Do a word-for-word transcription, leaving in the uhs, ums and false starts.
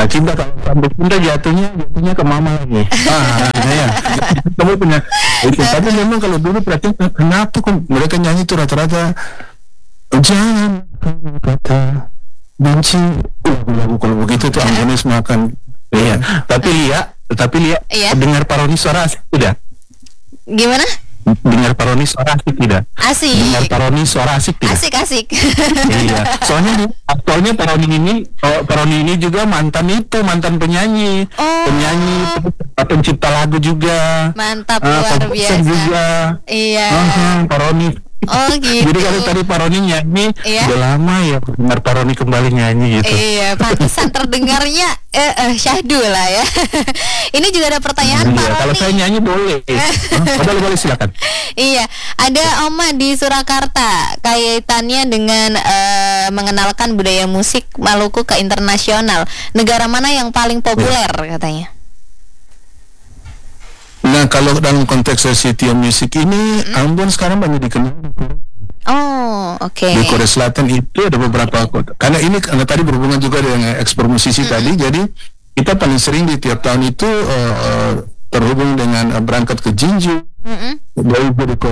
Nah, cinta kalau sampai cinta jatuhnya jatuhnya ke mama lagi. Ah, ya. Kamu punya itu. Tapi memang kalau dulu perhatiin kenapa kok mereka nyanyi itu rata-rata jangan kata benci. Lagu-lagu kalau begitu tuh Ambones makan. Iya. Tapi Lia, tapi Lia Iya. dengar parodi suara asik tidak? Gimana? Dengar parodi suara asik tidak? Asik. Dengar parodi suara asik tidak? Asik asik. Iya, soalnya soalnya Paroni ini, oh, Paroni ini juga mantan itu, mantan penyanyi, Oh. penyanyi, pencipta lagu juga, Mantap, ah, luar komposer biasa. juga, Iya. uh Paroni. Oh gitu. Jadi kalau tadi Paroni nyanyi, Iya. udah lama ya dengar Paroni kembali nyanyi gitu. Iya, pantesan terdengarnya eh, eh, syahdu lah ya. Ini juga ada pertanyaan Pak Iya, kalau Roni. saya nyanyi boleh. Hah? Boleh boleh silakan. Iya, ada Oma di Surakarta kaitannya dengan eh, mengenalkan budaya musik Maluku ke internasional. Negara mana yang paling populer katanya? Nah, kalau dalam konteks City of Music ini, mm-hmm. Ambon sekarang banyak dikenal. Oh, oke. Okay. Di Korea Selatan itu ada beberapa kota. Karena ini karena tadi berhubungan juga dengan ekspor musisi mm-hmm. tadi, jadi kita paling sering di tiap tahun itu uh, uh, terhubung dengan uh, berangkat ke Jinju, mm-hmm. dari